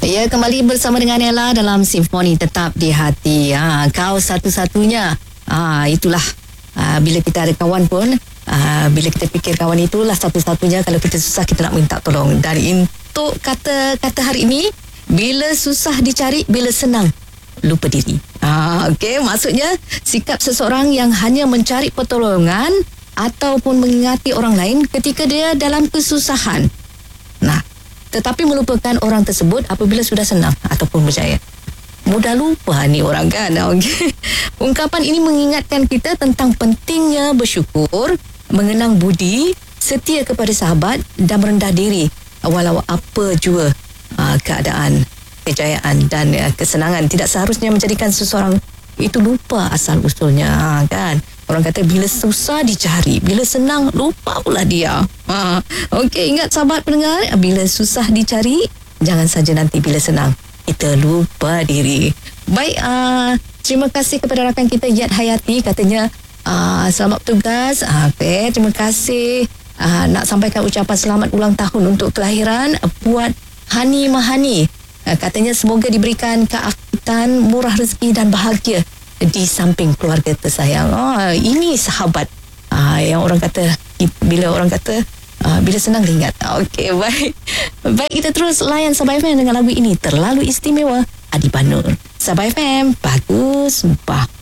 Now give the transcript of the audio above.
Ya, kembali bersama dengan Ella dalam Simfoni Tetap di Hati. Kau satu-satunya. Itulah. Bila kita ada kawan pun, bila kita fikir kawan itulah satu-satunya. Kalau kita susah, kita nak minta tolong. Dan untuk kata hari ini, bila susah dicari, bila senang lupa diri. Okey, maksudnya sikap seseorang yang hanya mencari pertolongan ataupun mengingati orang lain ketika dia dalam kesusahan. Tetapi melupakan orang tersebut apabila sudah senang ataupun berjaya. Mudah lupa ni orang kan. Okay. Ungkapan ini mengingatkan kita tentang pentingnya bersyukur, mengenang budi, setia kepada sahabat dan merendah diri walau apa jua keadaan, kejayaan dan kesenangan. Tidak seharusnya menjadikan seseorang itu lupa asal usulnya kan. Orang kata bila susah dicari, bila senang lupa pula dia. Okey, ingat sahabat pendengar, bila susah dicari, jangan saja nanti bila senang kita lupa diri. Baik, terima kasih kepada rakan kita Yat Hayati, katanya selamat bertugas. Okay, terima kasih. Nak sampaikan ucapan selamat ulang tahun untuk kelahiran buat Hani Mahani. Katanya semoga diberikan keafiatan, murah rezeki dan bahagia di samping keluarga tersayang. Ini sahabat yang orang kata, bila orang kata bila senang diingat. Okey, baik. Baik, kita terus layan Sabah FM dengan lagu ini, Terlalu Istimewa, Adi Banur. Sabah FM, bagus,